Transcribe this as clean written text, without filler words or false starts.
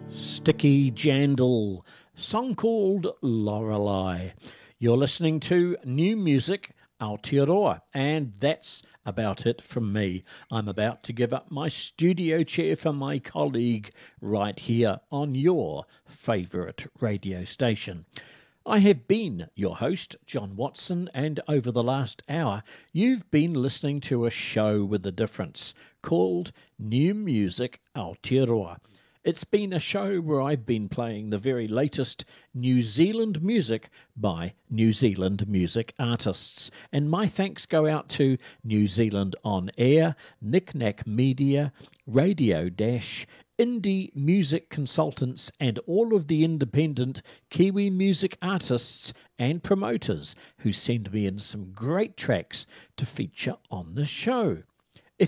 Sticky Jandal, song called Lorelei. You're listening to New Music Aotearoa, and that's about it from me. I'm about to give up my studio chair for my colleague right here on your favourite radio station. I have been your host, John Watson, and over the last hour, you've been listening to a show with a difference called New Music Aotearoa. It's been a show where I've been playing the very latest New Zealand music by New Zealand music artists. And my thanks go out to New Zealand On Air, Knick Knack Media, Radio Dash, Indie Music Consultants, and all of the independent Kiwi music artists and promoters who send me in some great tracks to feature on the show.